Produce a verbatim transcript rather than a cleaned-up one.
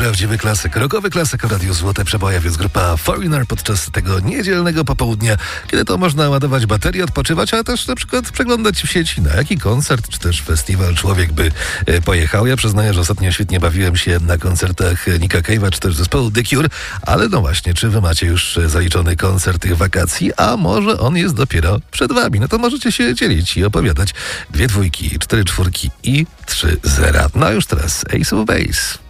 prawdziwy klasyk, rockowy klasyk w Radiu Złote Przeboje, jest grupa Foreigner podczas tego niedzielnego popołudnia, kiedy to można ładować baterię, odpoczywać, ale też na przykład przeglądać w sieci, na jaki koncert czy też festiwal człowiek by pojechał. Ja przyznaję, że ostatnio świetnie bawiłem się na koncertach Nicka Cave'a czy też zespołu The Cure, ale no właśnie, czy wy macie już zaliczony koncert tych wakacji, a może on jest dopiero przed wami? No to możecie się dzielić i opowiadać. Dwie dwójki, cztery czwórki i trzy zera. No a już teraz Ace of Base.